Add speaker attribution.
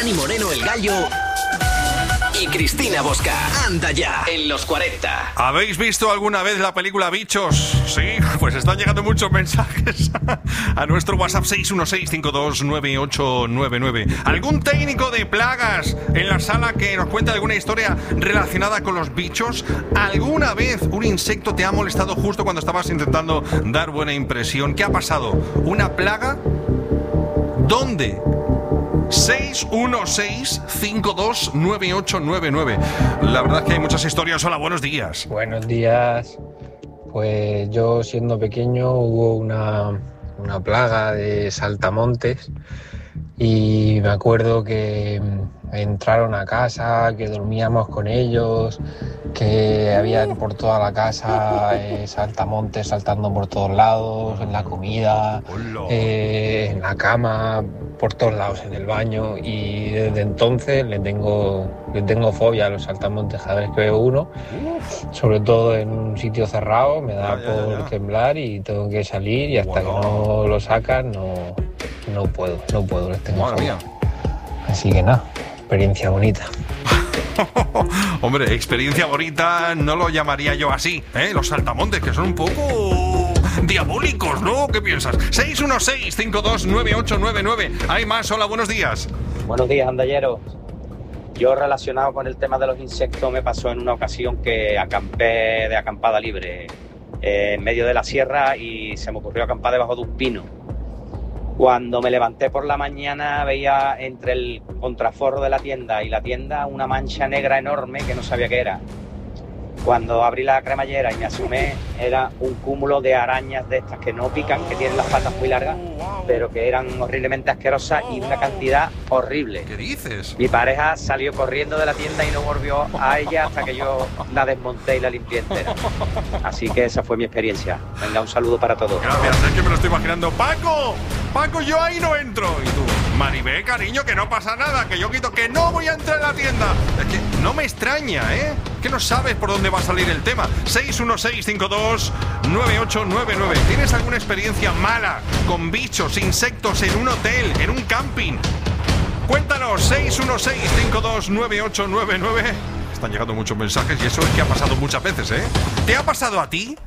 Speaker 1: Dani Moreno el Gallo y Cristina Bosca. Anda ya, en los 40.
Speaker 2: ¿Habéis visto alguna vez la película Bichos? Sí, pues están llegando muchos mensajes a nuestro WhatsApp 616-529899. ¿Algún técnico de plagas en la sala que nos cuente alguna historia relacionada con los bichos? ¿Alguna vez un insecto te ha molestado justo cuando estabas intentando dar buena impresión? ¿Qué ha pasado? ¿Una plaga? ¿Dónde? 616-529899. La verdad es que hay muchas historias. Hola, buenos días.
Speaker 3: Buenos días. Pues yo siendo pequeño hubo una plaga de saltamontes y me acuerdo que entraron a casa, que dormíamos con ellos, que había por toda la casa saltamontes saltando por todos lados, en la comida, en la cama, por todos lados, en el baño, y desde entonces le tengo fobia a los saltamontes. Cada vez que veo uno, sobre todo en un sitio cerrado, me da por temblar y tengo que salir, y hasta que no lo sacan no puedo, les tengo fobia. Así que nada, experiencia bonita.
Speaker 2: Hombre, experiencia bonita no lo llamaría yo así, ¿eh? Los saltamontes, que son un poco diabólicos, ¿no? ¿Qué piensas? 616-529899. Hay más. Hola, buenos días.
Speaker 4: Buenos días, andalleros. Yo, relacionado con el tema de los insectos, me pasó en una ocasión que acampé de acampada libre en medio de la sierra y se me ocurrió acampar debajo de un pino. Cuando me levanté por la mañana veía entre el contraforro de la tienda y la tienda una mancha negra enorme que no sabía qué era. Cuando abrí la cremallera y me asomé, era un cúmulo de arañas de estas que no pican, que tienen las patas muy largas, pero que eran horriblemente asquerosas y una cantidad horrible.
Speaker 2: ¿Qué dices?
Speaker 4: Mi pareja salió corriendo de la tienda y no volvió a ella hasta que yo la desmonté y la limpié entera. Así que esa fue mi experiencia. Venga, un saludo para todos.
Speaker 2: Gracias, es que me lo estoy imaginando. ¡Paco! ¡Paco, yo ahí no entro! Y tú, Maribel, cariño, que no pasa nada, que yo quito, que no voy a entrar en la tienda. Es que no me extraña, ¿eh? Que no sabes por dónde va a salir el tema. 616-529899. ¿Tienes alguna experiencia mala con bichos, insectos en un hotel, en un camping? Cuéntanos, 616-529899. Están llegando muchos mensajes y eso es que ha pasado muchas veces, ¿eh? ¿Te ha pasado a ti?